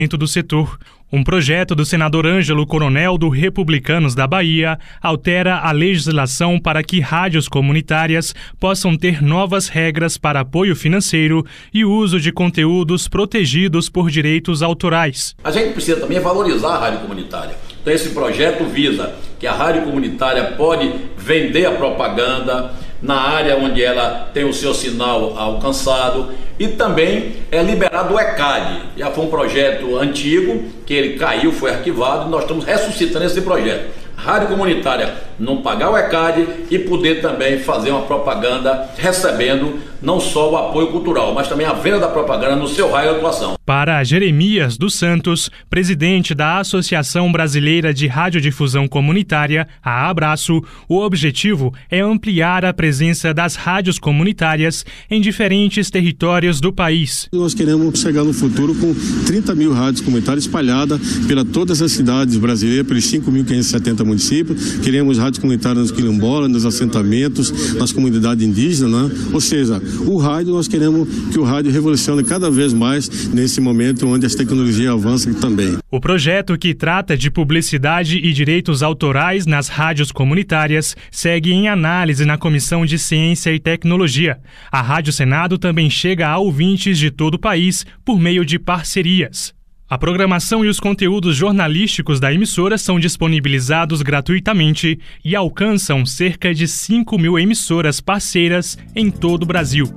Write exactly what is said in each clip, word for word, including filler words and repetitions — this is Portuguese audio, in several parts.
do setor. Um projeto do senador Ângelo Coronel, do Republicanos da Bahia, altera a legislação para que rádios comunitárias possam ter novas regras para apoio financeiro e uso de conteúdos protegidos por direitos autorais. A gente precisa também valorizar a rádio comunitária. Então esse projeto visa que a rádio comunitária pode vender a propaganda na área onde ela tem o seu sinal alcançado e também é liberado o E C A D. Já foi um projeto antigo, que ele caiu, foi arquivado, e nós estamos ressuscitando esse projeto. Rádio comunitária não pagar o E C A D e poder também fazer uma propaganda recebendo não só o apoio cultural, mas também a venda da propaganda no seu raio de atuação. Para Jeremias dos Santos, presidente da Associação Brasileira de Radiodifusão Comunitária, a Abraço, o objetivo é ampliar a presença das rádios comunitárias em diferentes territórios do país. Nós queremos chegar no futuro com trinta mil rádios comunitárias espalhadas pela todas as cidades brasileiras, pelos cinco mil quinhentos e setenta municípios. Queremos rádios comunitárias nos quilombolas, nos assentamentos, nas comunidades indígenas, né? Ou seja, o rádio, nós queremos que o rádio revolucione cada vez mais nesse momento onde as tecnologias avançam também. O projeto, que trata de publicidade e direitos autorais nas rádios comunitárias, segue em análise na Comissão de Ciência e Tecnologia. A Rádio Senado também chega a ouvintes de todo o país por meio de parcerias. A programação e os conteúdos jornalísticos da emissora são disponibilizados gratuitamente e alcançam cerca de cinco mil emissoras parceiras em todo o Brasil.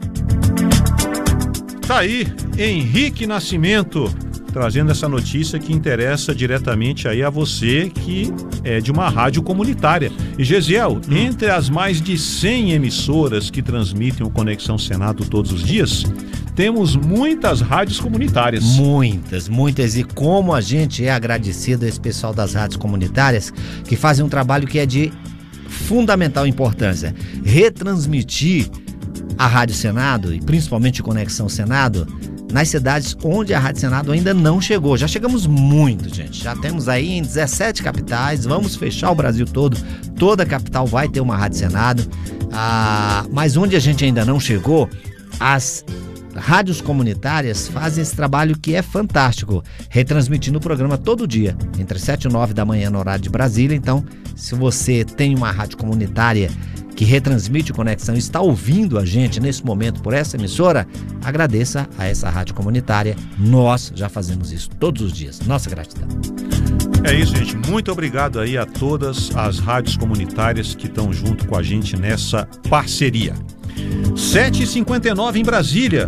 Tá aí, Henrique Nascimento, trazendo essa notícia que interessa diretamente aí a você que é de uma rádio comunitária. E Gesiel, hum. entre as mais de cem emissoras que transmitem o Conexão Senado todos os dias, temos muitas rádios comunitárias. Muitas, muitas. E como a gente é agradecido a esse pessoal das rádios comunitárias que fazem um trabalho que é de fundamental importância. Retransmitir a Rádio Senado e principalmente Conexão Senado nas cidades onde a Rádio Senado ainda não chegou. Já chegamos muito, gente. Já temos aí em dezessete capitais, vamos fechar o Brasil todo. Toda capital vai ter uma Rádio Senado. Ah, mas onde a gente ainda não chegou, as rádios comunitárias fazem esse trabalho que é fantástico, retransmitindo o programa todo dia, entre sete e nove da manhã no horário de Brasília. Então, se você tem uma rádio comunitária que retransmite Conexão e está ouvindo a gente nesse momento por essa emissora, agradeça a essa rádio comunitária. Nós já fazemos isso todos os dias. Nossa gratidão. É isso, gente. Muito obrigado aí a todas as rádios comunitárias que estão junto com a gente nessa parceria. sete e cinquenta e nove em Brasília.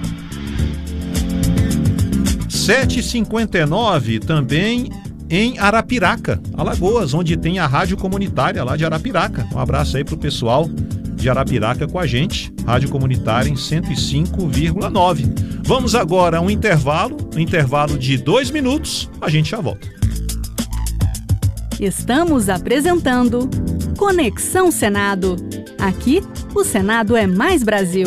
sete e cinquenta e nove também em Arapiraca, Alagoas, onde tem a rádio comunitária lá de Arapiraca. Um abraço aí pro pessoal de Arapiraca com a gente, rádio comunitária em cento e cinco vírgula nove. Vamos agora a um intervalo, um intervalo de dois minutos, a gente já volta. Estamos apresentando Conexão Senado. Aqui, o Senado é mais Brasil.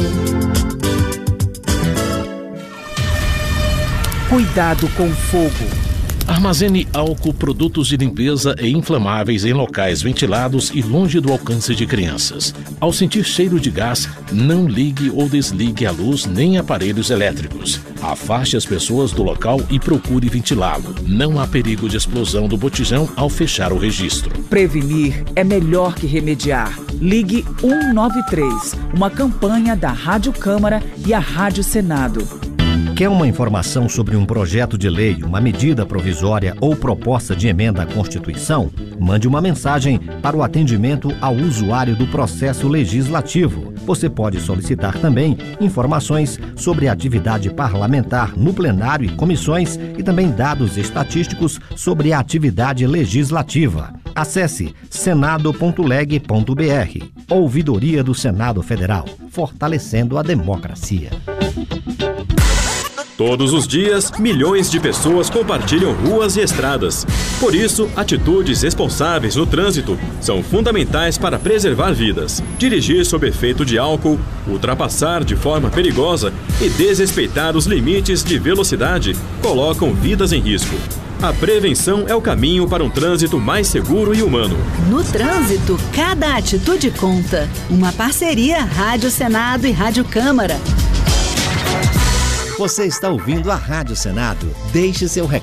Cuidado com fogo. Armazene álcool, produtos de limpeza e inflamáveis em locais ventilados e longe do alcance de crianças. Ao sentir cheiro de gás, não ligue ou desligue a luz nem aparelhos elétricos. Afaste as pessoas do local e procure ventilá-lo. Não há perigo de explosão do botijão ao fechar o registro. Prevenir é melhor que remediar. Ligue um nove três, uma campanha da Rádio Câmara e a Rádio Senado. Quer uma informação sobre um projeto de lei, uma medida provisória ou proposta de emenda à Constituição? Mande uma mensagem para o atendimento ao usuário do processo legislativo. Você pode solicitar também informações sobre a atividade parlamentar no plenário e comissões e também dados estatísticos sobre a atividade legislativa. Acesse senado ponto leg ponto br. Ouvidoria do Senado Federal, fortalecendo a democracia. Todos os dias, milhões de pessoas compartilham ruas e estradas. Por isso, atitudes responsáveis no trânsito são fundamentais para preservar vidas. Dirigir sob efeito de álcool, ultrapassar de forma perigosa e desrespeitar os limites de velocidade colocam vidas em risco. A prevenção é o caminho para um trânsito mais seguro e humano. No trânsito, cada atitude conta. Uma parceria Rádio Senado e Rádio Câmara. Você está ouvindo a Rádio Senado. Deixe seu recado.